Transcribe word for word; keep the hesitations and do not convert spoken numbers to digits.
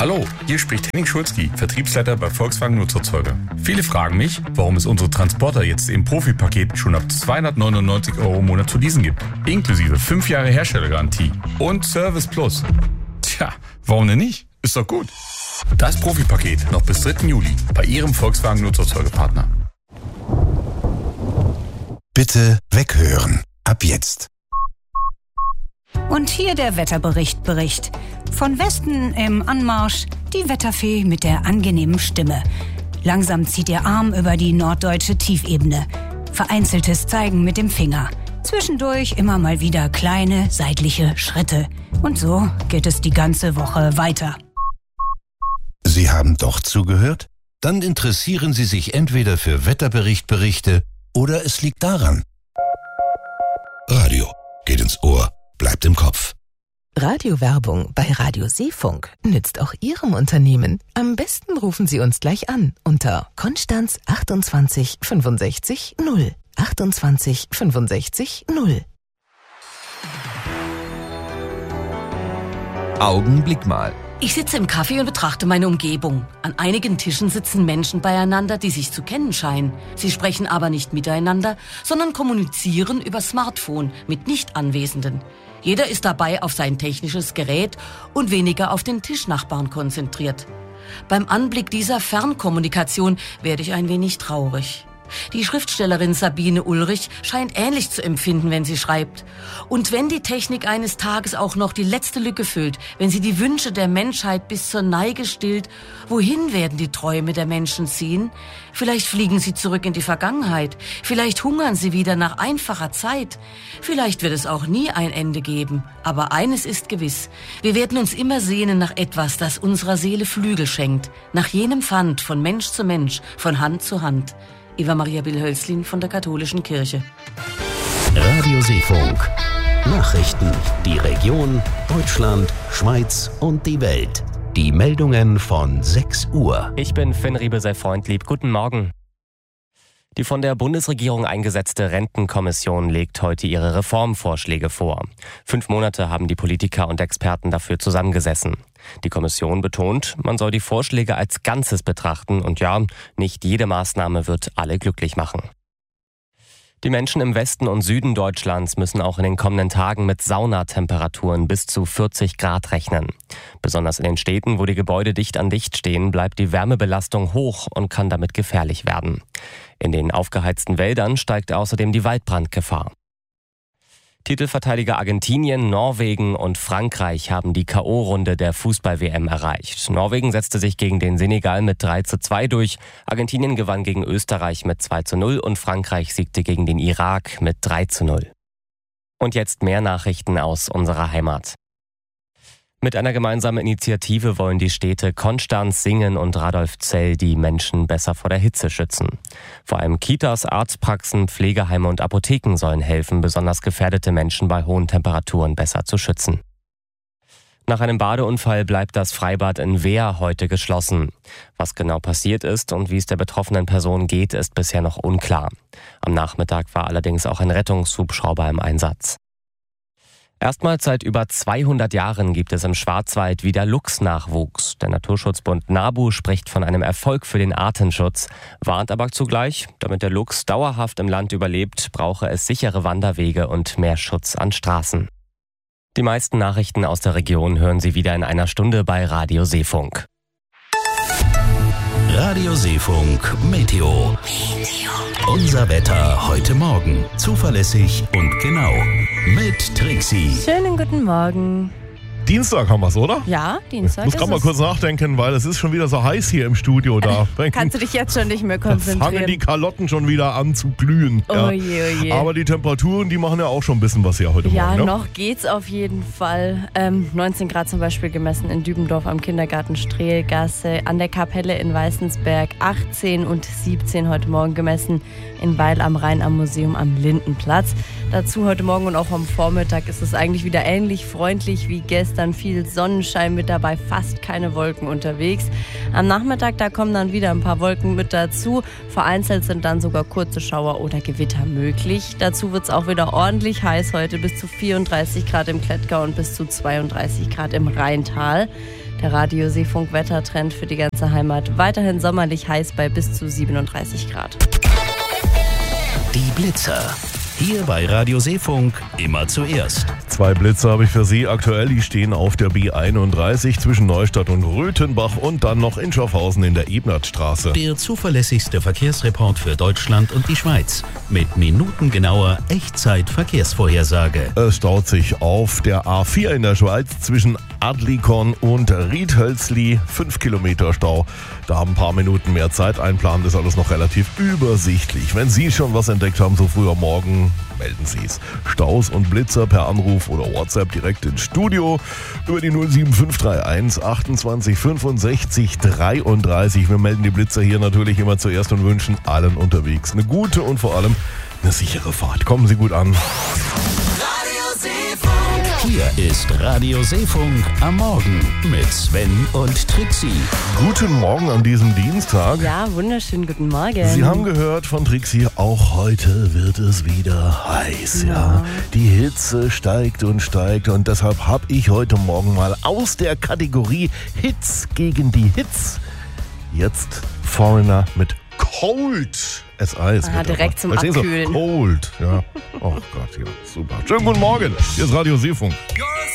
Hallo, hier spricht Henning Schulzki, Vertriebsleiter bei Volkswagen Nutzerzeuger. Viele fragen mich, warum es unsere Transporter jetzt im Profi-Paket schon ab zweihundertneunundneunzig Euro im Monat zu leasen gibt. Inklusive fünf Jahre Herstellergarantie und Service Plus. Tja, warum denn nicht? Ist doch gut. Das Profi-Paket noch bis dritten Juli bei Ihrem Volkswagen Nutzerzeugerpartner. Bitte weghören. Ab jetzt. Und hier der Wetterbericht Bericht. Von Westen im Anmarsch die Wetterfee mit der angenehmen Stimme. Langsam zieht ihr Arm über die norddeutsche Tiefebene. Vereinzeltes Zeigen mit dem Finger. Zwischendurch immer mal wieder kleine seitliche Schritte. Und so geht es die ganze Woche weiter. Sie haben doch zugehört? Dann interessieren Sie sich entweder für Wetterberichtberichte oder es liegt daran. Radio geht ins Ohr, bleibt im Kopf. Radiowerbung bei Radio Seefunk nützt auch Ihrem Unternehmen. Am besten rufen Sie uns gleich an unter Konstanz achtundzwanzig fünfundsechzig null. achtundzwanzig fünfundsechzig null. Augenblick mal. Ich sitze im Café und betrachte meine Umgebung. An einigen Tischen sitzen Menschen beieinander, die sich zu kennen scheinen. Sie sprechen aber nicht miteinander, sondern kommunizieren über Smartphone mit Nicht-Anwesenden. Jeder ist dabei auf sein technisches Gerät und weniger auf den Tischnachbarn konzentriert. Beim Anblick dieser Fernkommunikation werde ich ein wenig traurig. Die Schriftstellerin Sabine Ulrich scheint ähnlich zu empfinden, wenn sie schreibt. Und wenn die Technik eines Tages auch noch die letzte Lücke füllt, wenn sie die Wünsche der Menschheit bis zur Neige stillt, wohin werden die Träume der Menschen ziehen? Vielleicht fliegen sie zurück in die Vergangenheit, vielleicht hungern sie wieder nach einfacher Zeit, vielleicht wird es auch nie ein Ende geben. Aber eines ist gewiss, wir werden uns immer sehnen nach etwas, das unserer Seele Flügel schenkt, nach jenem Pfand von Mensch zu Mensch, von Hand zu Hand. Eva Maria Bill-Hölzlin von der Katholischen Kirche. Radio Seefunk. Nachrichten, die Region, Deutschland, Schweiz und die Welt. Die Meldungen von sechs Uhr. Ich bin Finn Riebesell-Freundlieb. Guten Morgen. Die von der Bundesregierung eingesetzte Rentenkommission legt heute ihre Reformvorschläge vor. Fünf Monate haben die Politiker und Experten dafür zusammengesessen. Die Kommission betont, man soll die Vorschläge als Ganzes betrachten und ja, nicht jede Maßnahme wird alle glücklich machen. Die Menschen im Westen und Süden Deutschlands müssen auch in den kommenden Tagen mit Saunatemperaturen bis zu vierzig Grad rechnen. Besonders in den Städten, wo die Gebäude dicht an dicht stehen, bleibt die Wärmebelastung hoch und kann damit gefährlich werden. In den aufgeheizten Wäldern steigt außerdem die Waldbrandgefahr. Titelverteidiger Argentinien, Norwegen und Frankreich haben die K O-Runde der Fußball-W M erreicht. Norwegen setzte sich gegen den Senegal mit drei zu zwei durch, Argentinien gewann gegen Österreich mit zwei zu null und Frankreich siegte gegen den Irak mit drei zu null. Und jetzt mehr Nachrichten aus unserer Heimat. Mit einer gemeinsamen Initiative wollen die Städte Konstanz, Singen und Radolfzell die Menschen besser vor der Hitze schützen. Vor allem Kitas, Arztpraxen, Pflegeheime und Apotheken sollen helfen, besonders gefährdete Menschen bei hohen Temperaturen besser zu schützen. Nach einem Badeunfall bleibt das Freibad in Wehr heute geschlossen. Was genau passiert ist und wie es der betroffenen Person geht, ist bisher noch unklar. Am Nachmittag war allerdings auch ein Rettungshubschrauber im Einsatz. Erstmals seit über zweihundert Jahren gibt es im Schwarzwald wieder Luchsnachwuchs. Der Naturschutzbund NABU spricht von einem Erfolg für den Artenschutz, warnt aber zugleich, damit der Luchs dauerhaft im Land überlebt, brauche es sichere Wanderwege und mehr Schutz an Straßen. Die meisten Nachrichten aus der Region hören Sie wieder in einer Stunde bei Radio Seefunk. Radio Seefunk Meteo. Meteo. Unser Wetter heute Morgen. Zuverlässig und genau. Mit Trixie. Schönen guten Morgen. Dienstag haben wir es, oder? Ja, Dienstag. Ich muss gerade mal kurz nachdenken, weil es ist schon wieder so heiß hier im Studio da. Kannst du dich jetzt schon nicht mehr konzentrieren? Da fangen die Kalotten schon wieder an zu glühen. Oh ja. je, oh je. Aber die Temperaturen, die machen ja auch schon ein bisschen was hier heute ja, Morgen. Ja, noch geht's auf jeden Fall. Ähm, neunzehn Grad zum Beispiel gemessen in Dübendorf am Kindergarten Strehlgasse, an der Kapelle in Weißensberg, achtzehn und siebzehn heute Morgen gemessen in Weil am Rhein am Museum am Lindenplatz. Dazu heute Morgen und auch am Vormittag ist es eigentlich wieder ähnlich freundlich wie gestern. Viel Sonnenschein mit dabei, fast keine Wolken unterwegs. Am Nachmittag, da kommen dann wieder ein paar Wolken mit dazu. Vereinzelt sind dann sogar kurze Schauer oder Gewitter möglich. Dazu wird es auch wieder ordentlich heiß heute, bis zu vierunddreißig Grad im Klettgau und bis zu zweiunddreißig Grad im Rheintal. Der Radio Seefunk Wettertrend für die ganze Heimat. Weiterhin sommerlich heiß bei bis zu siebenunddreißig Grad. Die Blitzer. Hier bei Radio Seefunk immer zuerst. Zwei Blitze habe ich für Sie aktuell. Die stehen auf der B einunddreißig zwischen Neustadt und Röthenbach und dann noch in Schaffhausen in der Ebnertstraße. Der zuverlässigste Verkehrsreport für Deutschland und die Schweiz. Mit minutengenauer Echtzeit-Verkehrsvorhersage. Es staut sich auf der A vier in der Schweiz zwischen Adlikon und Riedhölzli. Fünf Kilometer Stau. Da haben ein paar Minuten mehr Zeit einplanen. Das ist alles noch relativ übersichtlich. Wenn Sie schon was entdeckt haben, so früh am Morgen, melden Sie es. Staus und Blitzer per Anruf oder WhatsApp direkt ins Studio über die null sieben fünf drei eins achtundzwanzig fünfundsechzig dreiunddreißig. Wir melden die Blitzer hier natürlich immer zuerst und wünschen allen unterwegs eine gute und vor allem eine sichere Fahrt. Kommen Sie gut an. Hier ist Radio Seefunk am Morgen mit Sven und Trixie. Guten Morgen an diesem Dienstag. Ja, wunderschönen guten Morgen. Sie haben gehört von Trixie, auch heute wird es wieder heiß. Ja. ja. Die Hitze steigt und steigt und deshalb habe ich heute Morgen mal aus der Kategorie Hits gegen die Hits jetzt Foreigner mit Cold as Ice. Ah, direkt zum Abkühlen. So, Cold, ja. Oh Gott, ja, super. Schönen guten Morgen. Hier ist Radio Seefunk.